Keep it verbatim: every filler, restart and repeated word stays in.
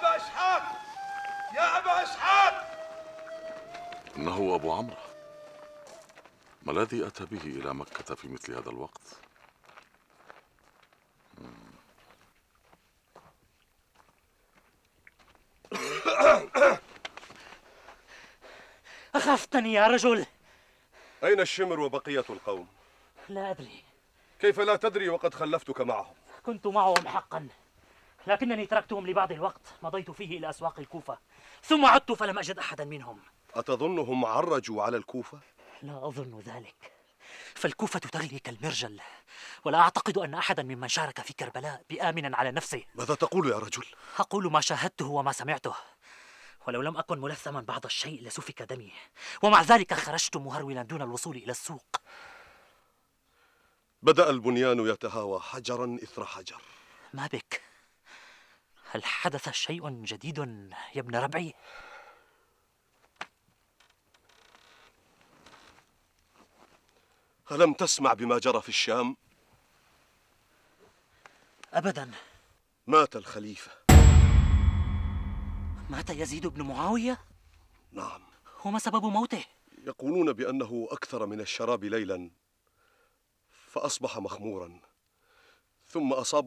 أبا إسحاق، يا أبا إسحاق. إنه أبو عمرو. ما الذي أتى به إلى مكة في مثل هذا الوقت؟ أخفتني يا رجل. أين الشمر وبقية القوم؟ لا أدري. كيف لا تدري وقد خلفتك معهم؟ كنت معهم حقا، لكنني تركتهم لبعض الوقت مضيت فيه إلى أسواق الكوفة، ثم عدت فلم أجد أحدا منهم. أتظنهم عرجوا على الكوفة؟ لا أظن ذلك، فالكوفة تغلي كالمرجل، ولا أعتقد أن أحدا ممن شارك في كربلاء بآمن على نفسه. ماذا تقول يا رجل؟ أقول ما شاهدته وما سمعته، ولو لم أكن ملثما بعض الشيء لسفك دمي، ومع ذلك خرجت مهرولا دون الوصول إلى السوق. بدأ البنيان يتهاوى حجرا إثر حجر. ما بك؟ هل حدث شيء جديد يا ابن ربعي؟ ألم تسمع بما جرى في الشام؟ أبدا. مات الخليفة. مات يزيد بن معاوية؟ نعم. وما سبب موته؟ يقولون بأنه أكثر من الشراب ليلا فأصبح مخمورا، ثم أصاب